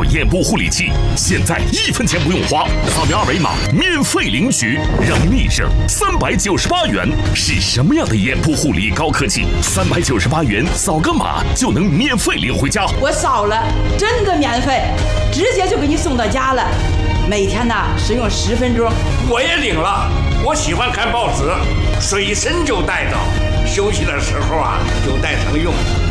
宝眼部护理器，现在1分钱不用花，扫描二维码免费领取，让你一生398元。是什么样的眼部护理高科技？398元扫个码就能免费领回家。 我扫了，真的免费，直接就给你送到家了。每天呢使用10分钟。 我也领了，我喜欢看报纸，随身就带着，休息的时候就带上用。